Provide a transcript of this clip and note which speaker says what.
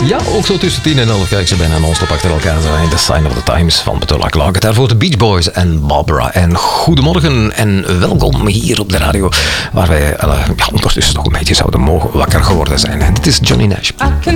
Speaker 1: Ja, ook zo tussen 10 en 11. Kijk, ze bijna non-stop achter elkaar zijn. The Sign of the Times van Petula Clark. Daarvoor de Beach Boys en Barbara. En goedemorgen en welkom hier op de radio. Waar wij ondertussen nog een beetje zouden mogen wakker geworden zijn. Dit is Johnny Nash.